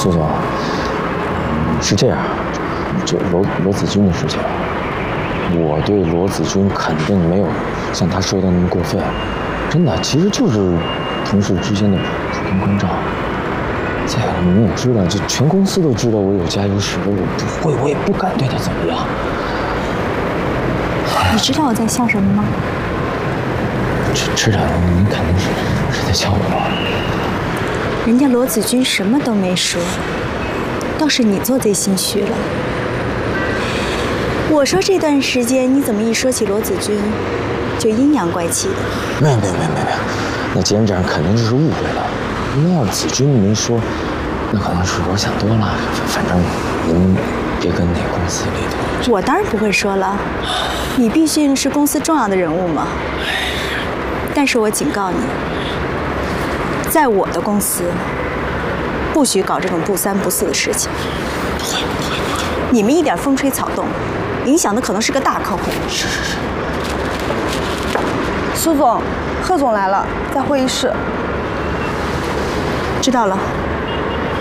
苏总，是这样，这罗子君的事情，我对罗子君肯定没有像他说的那么过分，真的，其实就是同事之间的普通关照。再有，你也知道，这全公司都知道我有家有室的，我也不敢对他怎么样。 你知道我在笑什么吗？ 知道，您肯定是在笑我。 人家罗子君什么都没说，倒是你做贼心虚了。我说这段时间你怎么一说起罗子君，就阴阳怪气的？ 没有，那既然这样，肯定就是误会了。那要子君没说，那可能是我想多了。反正您别跟那公司里头。 我当然不会说了，你毕竟是公司重要的人物嘛。但是我警告你，在我的公司，不许搞这种不三不四的事情。 不会。 你们一点风吹草动，影响的可能是个大客户。 是。 苏总，贺总来了，在会议室。 知道了。